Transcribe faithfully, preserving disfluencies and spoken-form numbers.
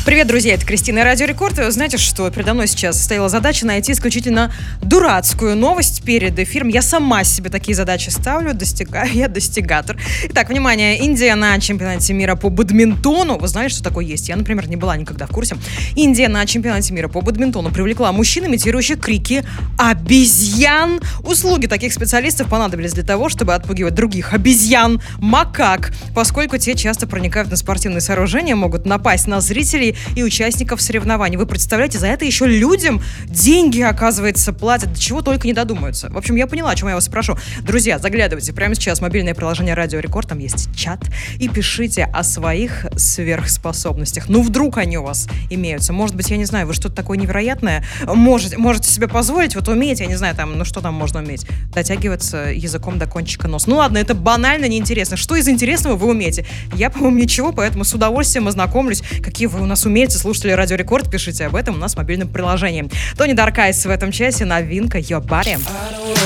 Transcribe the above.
Привет, друзья, это Кристина и Радио Рекорд. Знаете что, передо мной сейчас стояла задача найти исключительно дурацкую новость перед эфиром. Я сама себе такие задачи ставлю, достигаю, я достигатор. Итак, внимание, Индия на чемпионате мира по бадминтону. Вы знаете, что такое есть? Я, например, не была никогда в курсе. Индия на чемпионате мира по бадминтону привлекла мужчин, имитирующих крики обезьян. Услуги таких специалистов понадобились для того, чтобы отпугивать других обезьян, макак, поскольку те часто проникают на спортивные сооружения, могут напасть на зрителей и участников соревнований. Вы представляете, за это еще людям деньги, оказывается, платят. До чего только не додумаются. В общем, я поняла, о чем я вас спрошу. Друзья, заглядывайте прямо сейчас в мобильное приложение Радио Рекорд, там есть чат, и пишите о своих сверхспособностях. Ну, вдруг они у вас имеются. Может быть, я не знаю, вы что-то такое невероятное можете, можете себе позволить, вот умеете, я не знаю, там, ну что там можно уметь? Дотягиваться языком до кончика носа. Ну ладно, это банально неинтересно. Что из интересного вы умеете? Я, по-моему, ничего, поэтому с удовольствием ознакомлюсь, какие вы у нас умеете. Слушатели Радио Рекорд, пишите об этом у нас в мобильном приложении. Тони Даркайс в этом часе, новинка Your Body.